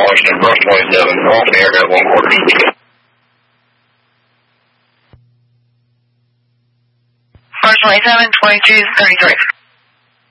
Washington, Brush 27, off the air at 1/4. Brush 27, 22, 33.